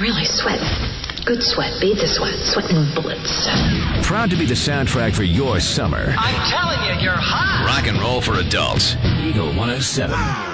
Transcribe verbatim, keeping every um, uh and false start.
Really sweating. Good sweat. Beat the sweat. Sweating bullets. Proud to be the soundtrack for your summer. I'm telling you, you're hot. Rock and roll for adults. Eagle one oh seven.